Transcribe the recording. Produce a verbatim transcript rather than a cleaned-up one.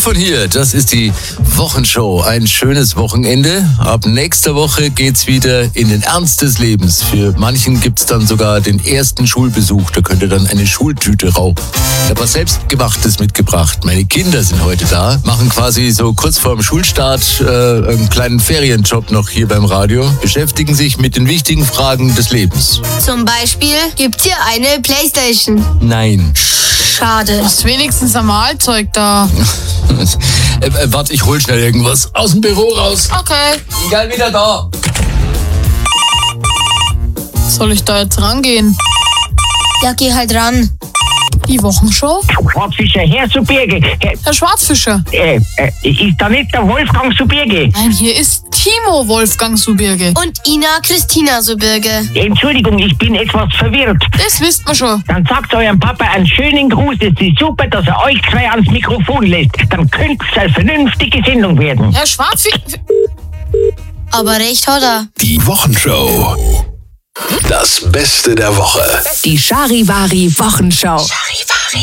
von hier, das ist die Wochenshow. Ein schönes Wochenende. Ab nächster Woche geht's wieder in den Ernst des Lebens. Für manchen gibt's dann sogar den ersten Schulbesuch. Da könnt ihr dann eine Schultüte rauchen. Ich habe was Selbstgemachtes mitgebracht. Meine Kinder sind heute da, machen quasi so kurz vorm Schulstart äh, einen kleinen Ferienjob noch hier beim Radio, beschäftigen sich mit den wichtigen Fragen des Lebens. Zum Beispiel, gibt's hier eine Playstation? Nein. Schade. Hast wenigstens ein Mahlzeug da. äh, äh, warte, ich hol schnell irgendwas aus dem Büro raus. Okay. Bin gleich wieder da. Soll ich da jetzt rangehen? Ja, geh halt ran. Die Wochenshow? Schwarzfischer, Herr Subirge. Herr, Herr Schwarzfischer. äh, äh, ist da nicht der Wolfgang Subirge? Nein, hier ist Timo Wolfgang Subirge. Und Ina Christina Subirge. Entschuldigung, ich bin etwas verwirrt. Das wisst man schon. Dann sagt eurem Papa einen schönen Gruß. Es ist super, dass er euch zwei ans Mikrofon lässt. Dann könnte es eine vernünftige Sendung werden. Herr Schwarzfischer. Aber recht hat er. Die Wochenshow. Das Beste der Woche. Die Charivari Wochenschau.